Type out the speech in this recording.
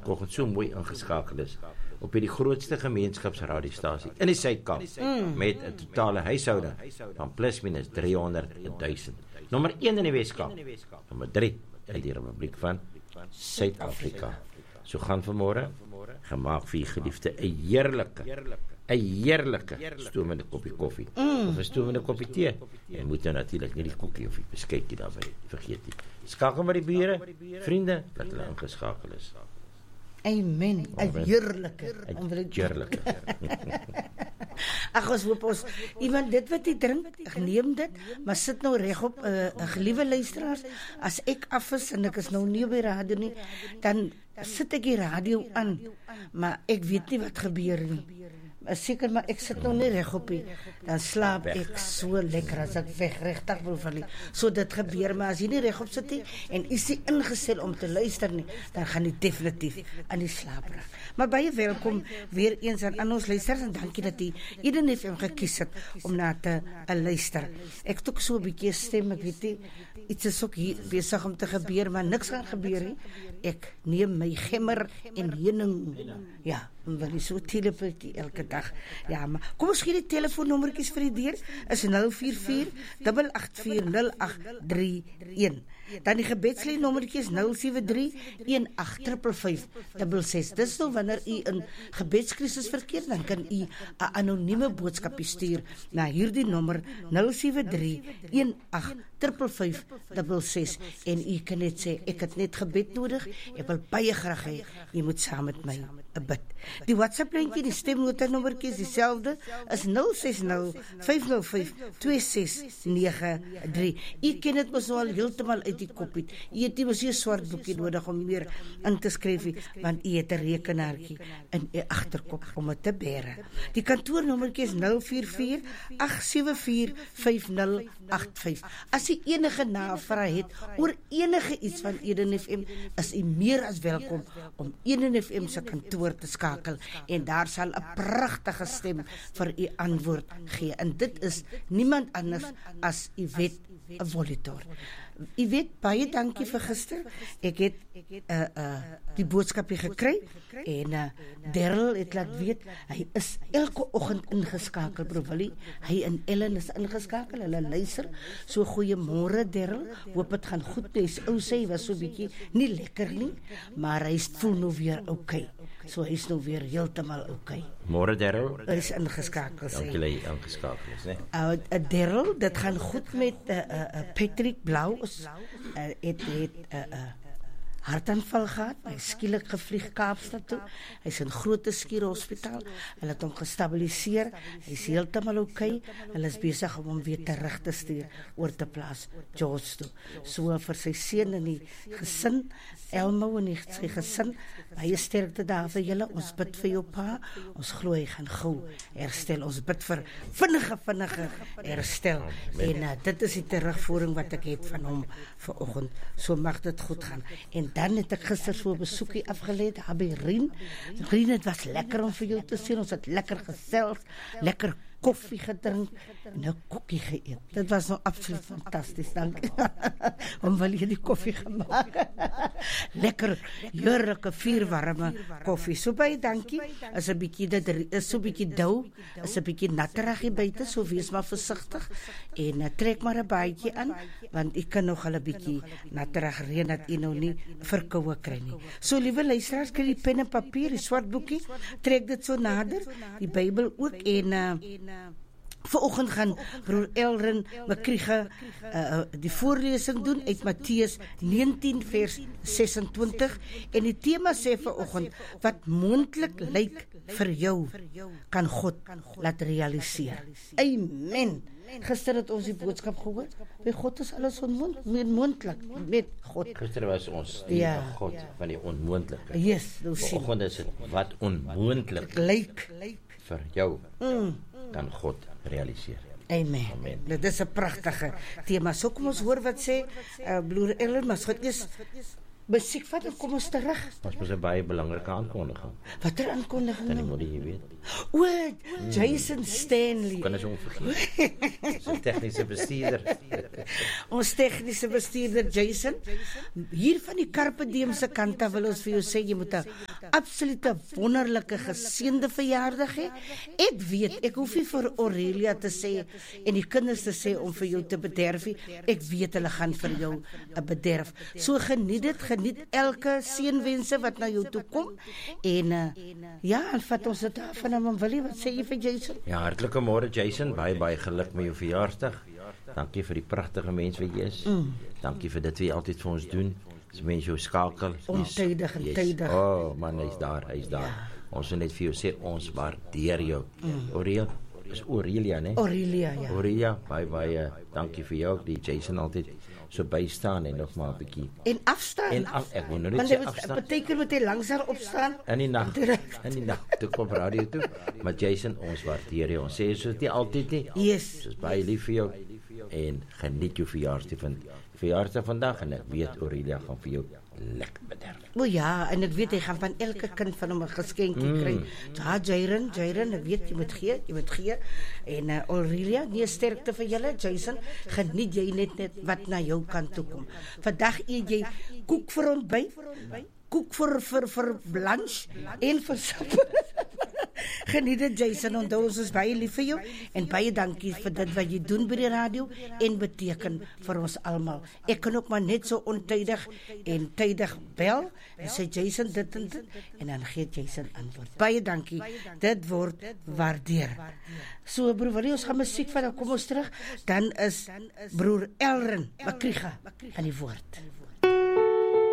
Saterdagoggend so mooi ingeskakel is op die grootste gemeenskapsradiostasie in die Suid-Kaap met 'n totale huishouding van plus minus 300.000. Nommer 1 in die Weskaap, nommer 3 in die Republiek van Suid-Afrika. So gaan vanmôre gemaak vir die geliefde 'n heerlike stoomende koppie koffie of 'n stoomende koppie tee. Jy moet nou natuurlik nie die koekie of die beskuitjie daarby vergeet nie. Skakel met die bure, vriende, dat hulle ingeskakel is. Amen. 'n heerlike. Ag, ons hoop ons iemand dit wat jy drink, ek neem dit, maar sit nou reg op, geliewe luisteraars, as ek af is en ek is nou nie op die radio nie, dan sit ek die radio aan, maar ek weet nie wat gebeur nie. Seker, maar ek sit nou nie reg op nie, dan slaap ek so lekker as ek regtig wil val nie. So dit gebeur, maar as jy nie reg op sit nie en is nie ingestel om te luister nie, dan gaan jy definitief aan die slaap raak. Maar baie welkom weer eens aan ons luisters en dankie dat jy Eden FM gekies het om na te luister. Ek het ook so 'n bietjie stem, ek weet nie, iets is ook hier besig om te gebeur, maar niks gaan gebeur nie. Ek neem my gemmer en heuning. Ja, want jy so telefonie elke dag. Ja, maar kom ons gee die telefoonnommertjies vir die deur. Is 044-884-0831. Dan die gebedslyn nommertjie is 073-1855-66. Dis nou wanneer u in gebedskrisis verkeer, dan kan u 'n anonieme boodskapie stuur na hierdie nommer 073-1855-66 en u kan net sê ek het net gebed nodig. Ek wil baie graag hê jy moet saam met my bid. Die WhatsApp lyntjie, die stemnota nommertjie is dieselfde, is 060-505-2693. U ken dit mos al heeltemal uit die kop uit. U het nie mos 'n swart boekie nodig om meer in te skryf nie, want u het 'n rekenaartjie in u agterkop om dit te bære. Die kantoornommertjie is 044-874-5085. As u enige navraag het oor enige iets van Eden FM, is u meer as welkom om Eden FM se kantoor te skakel en daar sal 'n pragtige stem vir u antwoord gee. En dit is niemand anders as Yvette Volitor. Yvette, baie dankie vir gister. Ek het die boodskapie gekry en Darryl het laat weet, hy is elke oggend ingeskakel, bro Willie. Hy en Ellen is ingeskakel, hulle luister. So goeiemôre Darryl, hoop dit gaan goed. Hy's ou sê, hy was so bietjie nie lekker nie, maar hy voel nou weer okay. So hy is nou weer heeltemal okay. Môre Darryl. Hy is ingeskakel. Dankie dat jy ingeskakel is, né? Darryl, dit gaan goed met Patrick Blou. Het hartaanval gehad, hy is skielik gevlieg Kaapstad toe, hy is in Grote Skuur Hospitaal, hulle het hom gestabiliseer, hy is heeltemal okay, hulle is besig om hom weer terug te stuur, oor te plaas, George toe. So vir sy seun en die gesin, Elmo en sy gesin, baie sterkte daar vir julle, ons bid vir jou pa, ons glo hy gaan gou herstel, ons bid vir vinnige herstel, en dit is die terugvoering wat ek het van hom vanoggend, so mag dit goed gaan, en dan het ek gister so 'n besoekie afgelê daar by Rien. Rien, het was lekker om vir jou te sien. Ons het lekker gesels, lekker koffie gedrink en 'n koekie geëet. Dit was nou absoluut fantasties, dankie. Om wel jy die koffie gemaak. Lekker, heerlike, vuurwarme koffie. So baie dankie. Is 'n bietjie dit is so 'n bietjie dou, is 'n bietjie natterig hier buite, so wees maar versigtig en trek maar 'n baadjie aan, want ek kan nog 'n bietjie natterig reën dat u nou nie verkoue kry nie. So liewe luisteraars, kry die pen en papier, die swart boekie, trek dit so nader, die Bybel ook en vanoggend gaan broer Elrin Makriege die voorlesing doen uit Matteus 19 vers 26 en die tema sê vanoggend wat moontlik lyk vir jou kan God laat realiseer. Amen. Gister het ons die boodskap gehoor, by God is alles onmoontlik met God. Gister was ons die God van die onmoontlike. Yes, vanoggend is dit wat onmoontlik lyk vir jou kan God realiseer. Amen. Dit is 'n pragtige tema. So kom ons hoor wat sê broer Ellen, maar goed is Musiek vat en kom ons terug. Ons moet 'n baie belangrike aankondiging. Watter aankondiging? Dan moet jy weet. O, Jason Stanley. Kan ons hom vergeet? Ons tegniese bestuurder. Ons tegniese bestuurder Jason. Hier van die Carpe Diem se kant af wil ons vir jou sê jy moet 'n absolute wonderlike geseënde verjaardag hê. Ek weet, ek hoef nie vir Aurelia te sê en die kinders te sê om vir jou te bederf nie. Ek weet hulle gaan vir jou 'n bederf. So geniet dit, geniet elke seënwense wat na jou toe kom. En ja, en vat ons dit af van hom Willie, wat sê jy vir Jason? Ja, hartlike môre Jason, baie geluk met jou verjaarsdag. Dankie vir die pragtige mens wat jy is. Dankie vir dit wat jy altyd vir ons doen. As mense jou skakel. Ontydig en tydig. Oh man, hy's daar. Ja. Ons wil net vir jou sê, ons waardeer jou. Aurelia, né? Aurelia, ja. Aurelia, baie dankie vir jou, die Jason altyd so bystaan en nog maar 'n bietjie. En afstaan. Ek wil nou net sê afstaan. Want dit beteken moet hy langs haar opstaan. In die nag. Toe kom radio toe. Maar Jason, ons waardeer jou. Ons sê so dit altyd nie. Yes. Ons is baie lief vir jou en geniet jou verjaarsdag vandag en ek weet Aurelia gaan vir jou lekker bederf. O ja, en ek weet hy gaan van elke kind van hom 'n geskenkie kry. Ja, Jayren, ek weet jy moet gee. En Aurelia, nie sterkte vir julle, Jason. Geniet jy net wat na jou kant toe kom. Vandag eet jy koek vir ontbyt, koek vir lunch en vir supper. Geniet dit Jason, onthou ons is baie lief vir jou en baie dankie vir dit wat jy doen by die radio en beteken vir ons almal. Ek kan ook maar net so ontydig en tydig bel en sê Jason dit en dan gee Jason antwoord. Baie dankie, dit word waardeer. So broer Willie, ons gaan musiek van, dan kom ons terug, dan is broer Elren Makriga aan die woord.